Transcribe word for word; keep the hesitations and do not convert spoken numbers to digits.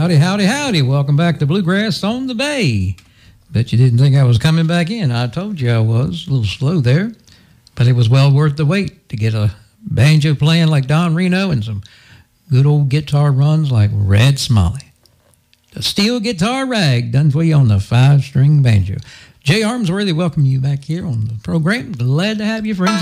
Howdy, howdy, howdy. Welcome back to Bluegrass on the Bay. Bet you didn't think I was coming back in. I told you I was. A little slow there. But it was well worth the wait to get a banjo playing like Don Reno and some good old guitar runs like Red Smalley. The steel guitar rag done for you on the five-string banjo. Jay Armsworthy, welcome you back here on the program. Glad to have you, friends.